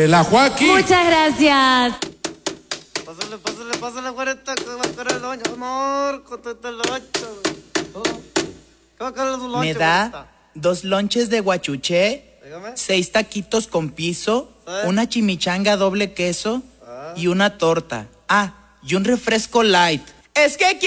la Joaquín. Muchas gracias. Pásale, güerita, que va a querer el lonche, amor, con todo el lonche. ¿Qué va a querer el lonche? ¿Me da 2 lonches de guachuché, Dígame. 6 taquitos con piso, una chimichanga doble queso y una torta? Ah, y un refresco light. Es que